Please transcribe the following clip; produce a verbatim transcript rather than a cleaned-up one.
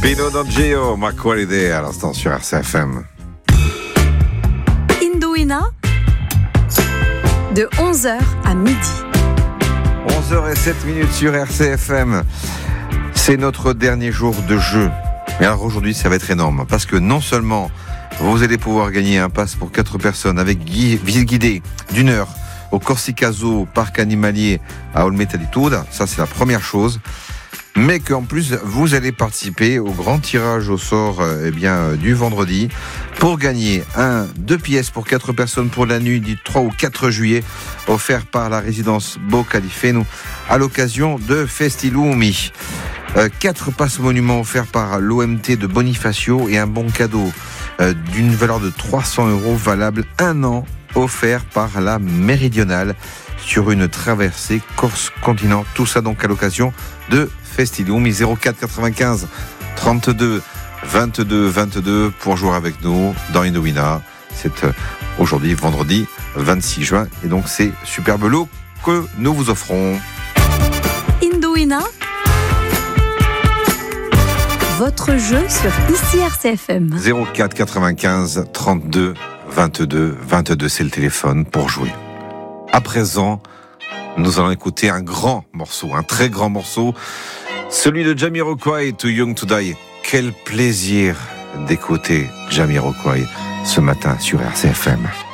Pino D'Angio, ma qualité à l'instant sur R C F M. Indouina, de onze heures à midi. onze heures zéro sept minutes sur R C F M. C'est notre dernier jour de jeu. Et alors aujourd'hui, ça va être énorme. Parce que non seulement vous allez pouvoir gagner un pass pour quatre personnes avec visite guidée d'une heure au Corsica Zoo, parc animalier à Olmetalitude. Ça, c'est la première chose. Mais qu'en plus, vous allez participer au grand tirage au sort eh bien, du vendredi pour gagner un, deux pièces pour quatre personnes pour la nuit du trois au quatre juillet, offert par la résidence Bo Califeno à l'occasion de Festilumi. Euh, quatre passes monuments offerts par l'O M T de Bonifacio et un bon cadeau euh, d'une valeur de trois cents euros valable un an offert par la Méridionale sur une traversée Corse-Continent. Tout ça donc à l'occasion de Festilumi. Zéro quatre quatre-vingt-quinze trente-deux vingt-deux vingt-deux pour jouer avec nous dans Indouina. C'est euh, aujourd'hui vendredi vingt-six juin et donc c'est superbe lot que nous vous offrons. Indouina, votre jeu sur ici R C F M. Zéro quatre quatre-vingt-quinze trente-deux vingt-deux vingt-deux, c'est le téléphone pour jouer. À présent, nous allons écouter un grand morceau, un très grand morceau, celui de Jamiroquai, Too Young to Die. Quel plaisir d'écouter Jamiroquai ce matin sur R C F M.